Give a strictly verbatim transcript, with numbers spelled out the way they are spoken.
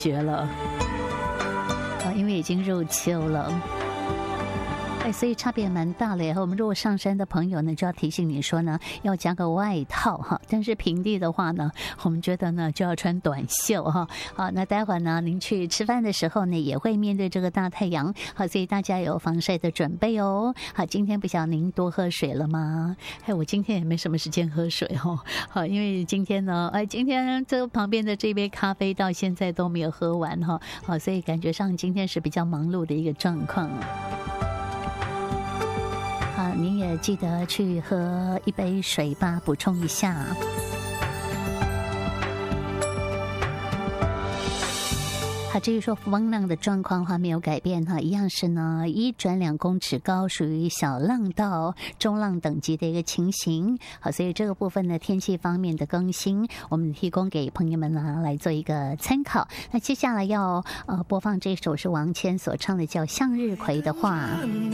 觉了啊，因为已经入秋了。哎，所以差别蛮大的。我们如果上山的朋友呢，就要提醒你说呢，要加个外套哈。但是平地的话呢，我们觉得呢就要穿短袖哈。好，那待会儿呢，您去吃饭的时候呢，也会面对这个大太阳。好，所以大家有防晒的准备哦。好，今天不晓得您多喝水了吗？哎，我今天也没什么时间喝水哦。好，因为今天呢，哎，今天这旁边的这杯咖啡到现在都没有喝完哈。好，所以感觉上今天是比较忙碌的一个状况。好，您也记得去喝一杯水吧，补充一下。好，至于说风浪的状况的话没有改变哈，一样是呢一转两公尺高，属于小浪到中浪等级的一个情形。好，所以这个部分呢天气方面的更新，我们提供给朋友们呢来做一个参考。那接下来要呃播放这首是王谦所唱的叫《向日葵的话》。